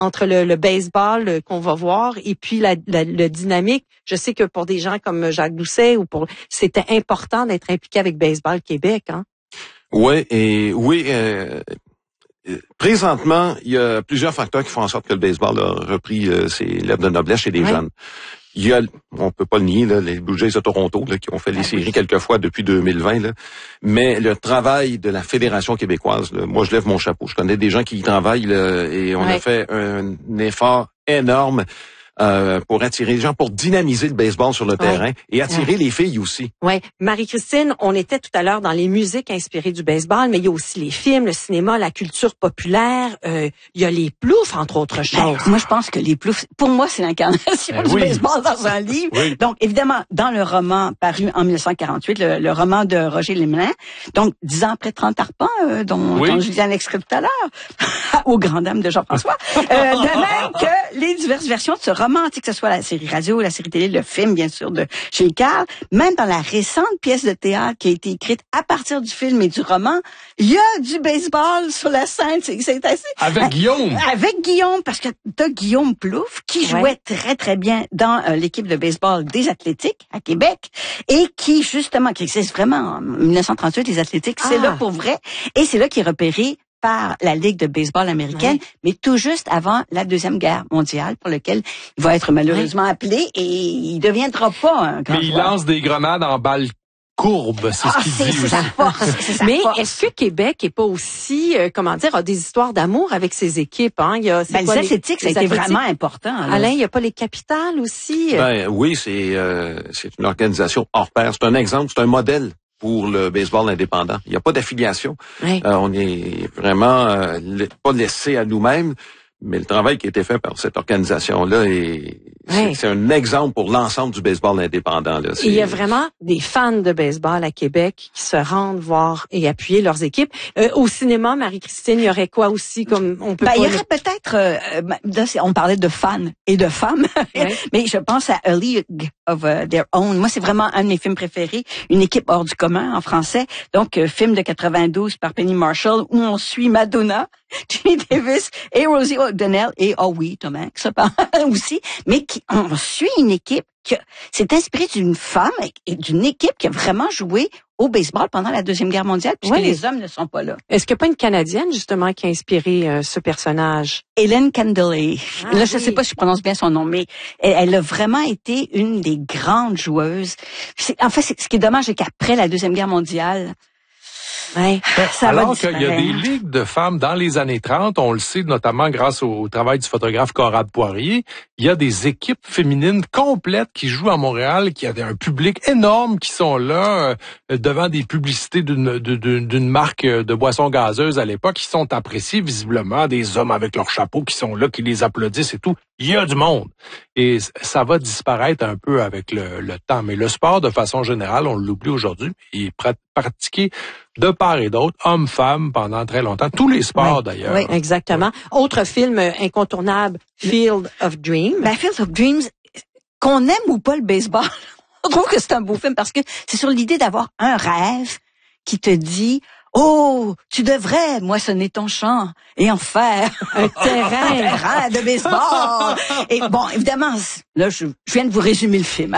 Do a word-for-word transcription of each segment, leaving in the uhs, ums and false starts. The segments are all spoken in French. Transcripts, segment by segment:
entre le, le baseball euh, qu'on va voir et puis la, la le dynamique. Je sais que pour des gens comme Jacques Doucet ou pour c'était important d'être impliqué avec Baseball Québec, hein. Ouais, et oui. Euh... Présentement, il y a plusieurs facteurs qui font en sorte que le baseball a repris euh, ses lettres de noblesse chez les oui. jeunes. Il y a, on peut pas le nier, là, les Blue Jays de Toronto là, qui ont fait les séries oui. quelques fois depuis deux mille vingt. Là. Mais le travail de la Fédération québécoise, là, moi je lève mon chapeau. Je connais des gens qui y travaillent là, et on oui. a fait un, un effort énorme euh, pour attirer les gens, pour dynamiser le baseball sur le ouais. terrain et attirer ouais. les filles aussi. Oui. Marie-Christine, on était tout à l'heure dans les musiques inspirées du baseball, mais il y a aussi les films, le cinéma, la culture populaire. Euh, il y a les ploufs, entre autres choses. Ben, moi, je pense que les ploufs, pour moi, c'est l'incarnation ben, du oui. baseball dans un livre. Oui. Donc, évidemment, dans le roman paru en dix-neuf cent quarante-huit, le, le roman de Roger Lemelin, donc dix ans après trente arpents, euh, dont, oui. dont Julien l'extrait tout à l'heure, aux grandes dames de Jean-François, euh, de même que les diverses versions de ce roman, que ce soit la série radio, la série télé, le film, bien sûr, de chez Carl, même dans la récente pièce de théâtre qui a été écrite à partir du film et du roman, il y a du baseball sur la scène. C'est, c'est assez... Avec Guillaume. Avec Guillaume, parce que t'as Guillaume Plouffe, qui jouait ouais. très, très bien dans euh, l'équipe de baseball des Athlétiques à Québec, et qui, justement, qui existe vraiment en dix-neuf cent trente-huit, les Athlétiques, ah. c'est là pour vrai, et c'est là qu'il est repéré par la Ligue de baseball américaine, oui. mais tout juste avant la Deuxième Guerre mondiale, pour lequel il va être malheureusement oui. appelé, et il deviendra pas un grand Mais il joueur. lance des grenades en balles courbes, c'est ah, ce qu'il c'est, dit c'est aussi. Sa force, c'est sa mais force. Est-ce que Québec est pas aussi, euh, comment dire, a des histoires d'amour avec ses équipes, hein? Il y a, c'est ben, quoi, les athlétiques, ça a été vraiment important. Là. Alain, il y a pas les capitales aussi? Ben oui, c'est euh, c'est une organisation hors pair. C'est un exemple, c'est un modèle pour le baseball indépendant. Il n'y a pas d'affiliation. Oui. Euh, on est vraiment euh, pas laissé à nous-mêmes, mais le travail qui a été fait par cette organisation-là est oui. c'est, c'est un exemple pour l'ensemble du baseball indépendant. Là. Il y a vraiment des fans de baseball à Québec qui se rendent voir et appuyer leurs équipes. Euh, au cinéma, Marie-Christine, il y aurait quoi aussi comme on peut ben, pas... Il y aurait peut-être, euh, on parlait de fans et de femmes, oui. mais je pense à A League of uh, Their Own. Moi, c'est vraiment un de mes films préférés, Une équipe hors du commun en français. Donc, euh, film de quatre-vingt-douze par Penny Marshall, où on suit Madonna, Jenny Davis et Rosie O'Donnell et, oh oui, Tom Hanks aussi, mais qui, on suit une équipe qui s'est inspirée d'une femme et d'une équipe qui a vraiment joué au baseball pendant la Deuxième Guerre mondiale, puisque oui. les hommes ne sont pas là. Est-ce qu'il n'y a pas une Canadienne, justement, qui a inspiré euh, ce personnage? Hélène Candelay. Ah, là, oui. je ne sais pas si je prononce bien son nom, mais elle, elle a vraiment été une des grandes joueuses. C'est, en fait, c'est, ce qui est dommage, c'est qu'après la Deuxième Guerre mondiale, ouais, ça alors va qu'il y a des ligues de femmes dans les années trente, on le sait notamment grâce au travail du photographe Conrad Poirier, il y a des équipes féminines complètes qui jouent à Montréal, qui avaient un public énorme, qui sont là euh, devant des publicités d'une, d'une, d'une marque de boissons gazeuses à l'époque, qui sont appréciées visiblement, des hommes avec leurs chapeaux qui sont là, qui les applaudissent et tout. Il y a du monde. Et ça va disparaître un peu avec le, le temps. Mais le sport, de façon générale, on l'oublie aujourd'hui, il est pratiqué de part et d'autre, hommes, femmes, pendant très longtemps. Tous les sports, oui, d'ailleurs. Oui, exactement. Oui. Autre film incontournable, Field of Dreams. Ben, Field of Dreams, qu'on aime ou pas le baseball, on trouve que c'est un beau film parce que c'est sur l'idée d'avoir un rêve qui te dit « Oh, tu devrais moissonner ton champ et en faire un terrain, un terrain de baseball. » Et bon, évidemment, là, je, je viens de vous résumer le film.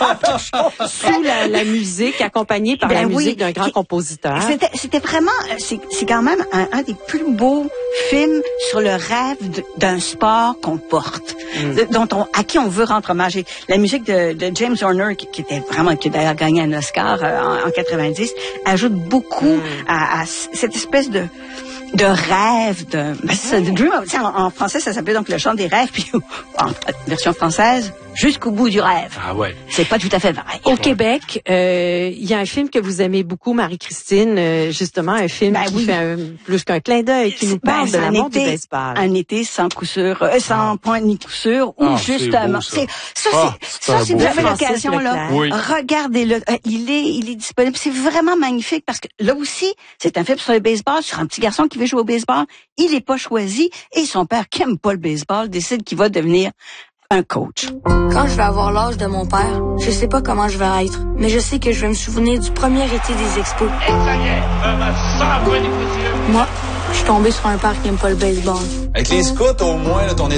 Sous la, la musique, accompagnée par ben la musique oui, d'un grand compositeur. C'était, c'était vraiment, c'est, c'est quand même un, un des plus beaux films sur le rêve de, d'un sport qu'on porte, mm. de, dont on, à qui on veut rendre hommage. Et la musique de, de James Horner, qui, qui était vraiment, qui a d'ailleurs gagné un Oscar euh, en, en quatre-vingt-dix, ajoute beaucoup mm. à à cette espèce de de rêve, de, ben c'est de dream, en, en français ça s'appelle donc le chant des rêves, puis en version française, jusqu'au bout du rêve. Ah ouais. C'est pas tout à fait vrai. Au Québec, euh, il y a un film que vous aimez beaucoup, Marie-Christine, euh, justement un film ben qui oui. fait un, plus qu'un clin d'œil, qui nous parle ben, de l'amour du baseball. Un été sans coup sûr, euh, sans ah. point ni coup sûr, ou ah, justement, c'est, beau, ça. c'est ça, c'est, ça, ça si vous avez l'occasion là, oui. regardez-le. Euh, il est, il est disponible. C'est vraiment magnifique parce que là aussi, c'est un film sur le baseball, sur un petit garçon qui veut jouer au baseball. Il est pas choisi et son père qui aime pas le baseball décide qu'il va devenir un coach. Quand je vais avoir l'âge de mon père, je sais pas comment je vais être, mais je sais que je vais me souvenir du premier été des expos. Et ça y est, un point du Moi, je suis tombée sur un père qui aime pas le baseball. Avec les scouts, au moins, là, ton